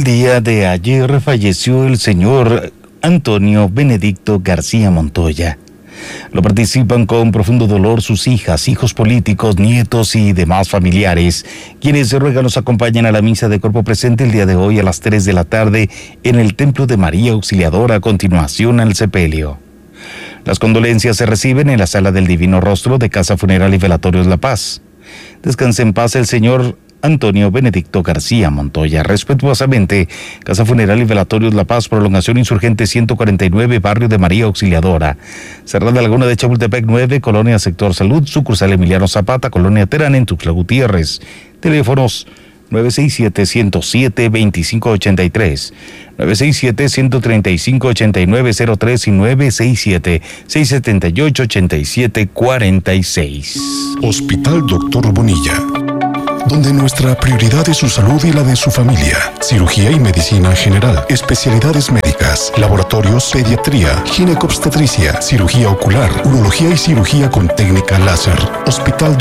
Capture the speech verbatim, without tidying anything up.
El día de ayer falleció el señor Antonio Benedicto García Montoya. Lo participan con profundo dolor sus hijas, hijos políticos, nietos y demás familiares, quienes se ruegan nos acompañan a la misa de cuerpo presente el día de hoy a las tres de la tarde en el Templo de María Auxiliadora, a continuación al sepelio. Las condolencias se reciben en la Sala del Divino Rostro de Casa Funeral y Velatorios La Paz. Descanse en paz el señor Antonio Benedicto García Montoya. Respetuosamente, Casa Funeral y Velatorios La Paz, Prolongación Insurgente ciento cuarenta y nueve, Barrio de María Auxiliadora. Cerrada Laguna de Chapultepec nueve, Colonia Sector Salud, sucursal Emiliano Zapata, Colonia Terán, en Tuxtla Gutiérrez. Teléfonos nueve seis siete, uno cero siete, dos cinco ocho tres, nueve seis siete, uno tres cinco, ocho nueve cero tres y nueve seis siete, seis siete ocho, ocho siete cuatro seis. Hospital Doctor Bonilla, donde nuestra prioridad es su salud y la de su familia. Cirugía y medicina general, especialidades médicas, laboratorios, pediatría, ginecobstetricia, cirugía ocular, urología y cirugía con técnica láser. Hospital